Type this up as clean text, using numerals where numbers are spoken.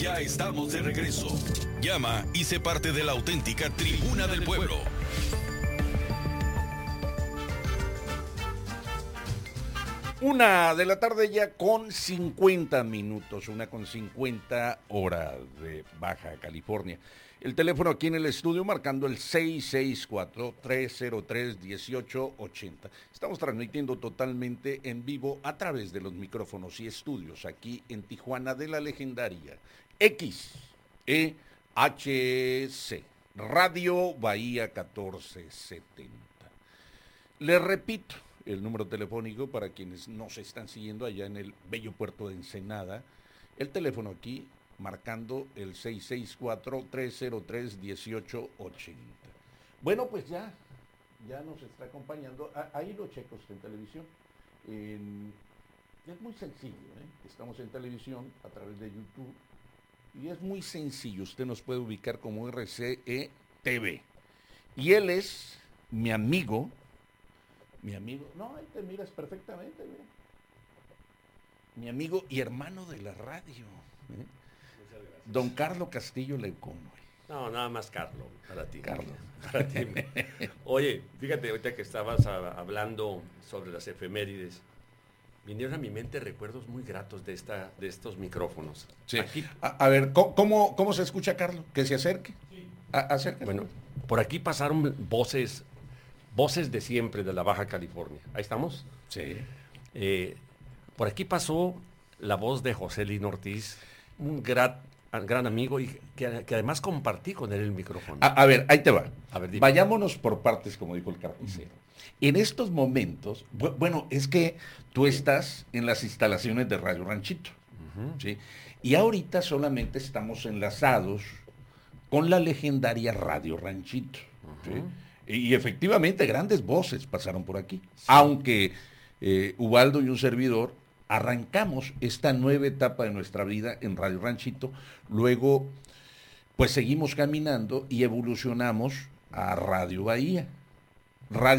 Ya estamos de regreso. Llama y sé parte de la auténtica Tribuna del Pueblo. Una de la tarde ya con 50 minutos, 1:50 hora de Baja California. El teléfono aquí en el estudio marcando el 664-303-1880. Estamos transmitiendo totalmente en vivo a través de los micrófonos y estudios aquí en Tijuana de la legendaria XEHC, Radio Bahía 1470. Les repito el número telefónico para quienes nos están siguiendo allá en el bello puerto de Ensenada. El teléfono aquí marcando el 664-303-1880. Bueno, pues ya nos está acompañando. Ahí lo checa usted en televisión. Es muy sencillo, Estamos en televisión a través de YouTube y es muy sencillo. Usted nos puede ubicar como RCE TV. Y él es mi amigo, no, ahí te miras perfectamente, mira. Mi amigo y hermano de la radio, don Carlos Castillo Leucón. No, nada más Carlos, para ti. Carlos. Para ti. Oye, fíjate, ahorita que estabas hablando sobre las efemérides, vinieron a mi mente recuerdos muy gratos de estos micrófonos. Sí. Aquí, a ver, ¿cómo se escucha, Carlos? Que se acerque. Sí. Acércate. Bueno, por aquí pasaron voces de siempre de la Baja California. ¿Ahí estamos? Sí. Por aquí pasó la voz de José Lino Ortiz, un gran amigo y que además compartí con él el micrófono. A ver, ahí te va. A ver, dime. Vayámonos por partes, como dijo el carnicero. En estos momentos, bueno, es que tú estás en las instalaciones de Radio Ranchito, ¿sí? Y ahorita solamente estamos enlazados con la legendaria Radio Ranchito, ¿sí? Y efectivamente grandes voces pasaron por aquí, sí. Aunque Ubaldo y un servidor arrancamos esta nueva etapa de nuestra vida en Radio Ranchito, luego pues seguimos caminando y evolucionamos a Radio Bahía.